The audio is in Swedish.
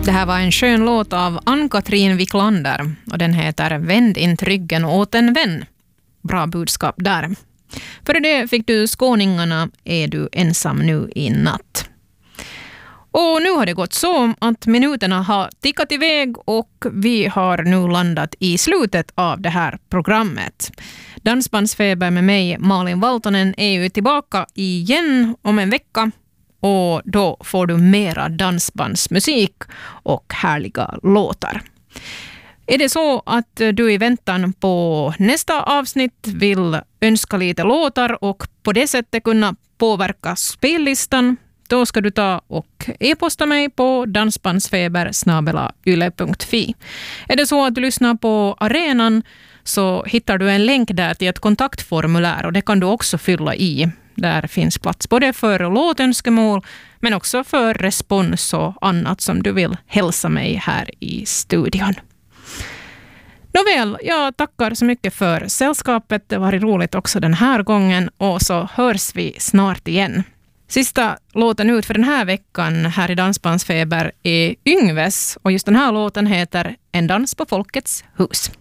Det här var en skön låt av Ann-Katrin Wiklander och den heter Vänd inte ryggen åt en vän. Bra budskap där. För det fick du Skåningarna är du ensam nu i natt. Och nu har det gått så att minuterna har tickat iväg och vi har nu landat i slutet av det här programmet. Dansbandsfeber med mig, Malin Valtonen, är ju tillbaka igen om en vecka. Och då får du mera dansbandsmusik och härliga låtar. Är det så att du i väntan på nästa avsnitt vill önska lite låtar och på det sättet kunna påverka spellistan, då ska du ta och e-posta mig på dansbandsfeber@yle.fi. Är det så att du lyssnar på arenan så hittar du en länk där till ett kontaktformulär och det kan du också fylla i. Där finns plats både för låtönskemål men också för respons och annat som du vill hälsa mig här i studion. Nåväl, jag tackar så mycket för sällskapet. Det var roligt också den här gången och så hörs vi snart igen. Sista låten ut för den här veckan här i Dansbandsfeber är Yngves och just den här låten heter En dans på Folkets hus.